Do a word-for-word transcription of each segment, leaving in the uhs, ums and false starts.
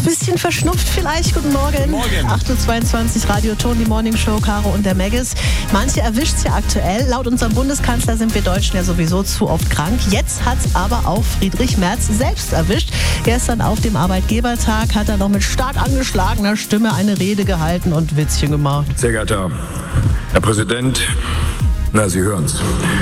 ein bisschen verschnupft vielleicht. Guten Morgen. Morgen. acht Uhr zweiundzwanzig, Radio Ton, die Morning Show, Caro und der Megis. Manche erwischt es ja aktuell. Laut unserem Bundeskanzler sind wir Deutschen ja sowieso zu oft krank. Jetzt hat es aber auch Friedrich Merz selbst erwischt. Gestern auf dem Arbeitgebertag hat er noch mit stark angeschlagener Stimme eine Rede gehalten und Witzchen gemacht. Sehr geehrter Herr Präsident, na, Sie hören's.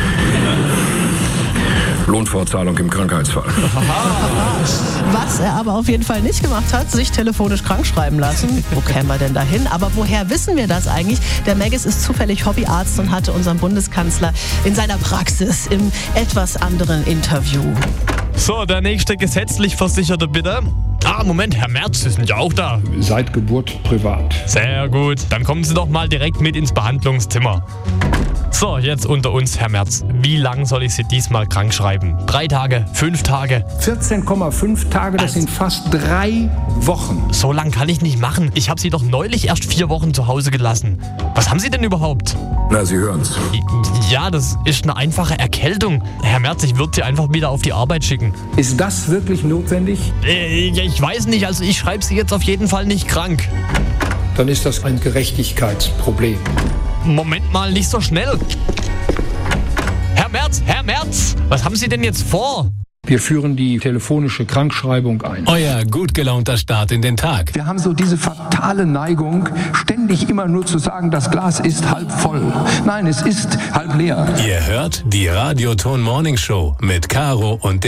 Lohnfortzahlung im Krankheitsfall. Was er aber auf jeden Fall nicht gemacht hat, sich telefonisch krank schreiben lassen. Wo kämen wir denn dahin? Aber woher wissen wir das eigentlich? Der Megis ist zufällig Hobbyarzt und hatte unseren Bundeskanzler in seiner Praxis im etwas anderen Interview. So, der nächste gesetzlich Versicherte bitte. Ah, Moment, Herr Merz, Sie sind ja auch da. Seit Geburt privat. Sehr gut, dann kommen Sie doch mal direkt mit ins Behandlungszimmer. So, jetzt unter uns, Herr Merz. Wie lang soll ich Sie diesmal krank schreiben? Drei Tage? Fünf Tage? vierzehn Komma fünf Tage, das sind fast drei Wochen. So lang kann ich nicht machen. Ich habe Sie doch neulich erst vier Wochen zu Hause gelassen. Was haben Sie denn überhaupt? Na, Sie hören's. Ja, das ist eine einfache Erkältung. Herr Merz, ich würde Sie einfach wieder auf die Arbeit schicken. Ist das wirklich notwendig? Äh, ich weiß nicht, also ich schreibe Sie jetzt auf jeden Fall nicht krank. Dann ist das ein Gerechtigkeitsproblem. Moment mal, nicht so schnell. Herr Merz, Herr Merz, was haben Sie denn jetzt vor? Wir führen die telefonische Krankschreibung ein. Euer gut gelaunter Start in den Tag. Wir haben so diese fatale Neigung, ständig immer nur zu sagen, das Glas ist halb voll. Nein, es ist halb leer. Ihr hört die Radio Ton Morning Show mit Caro und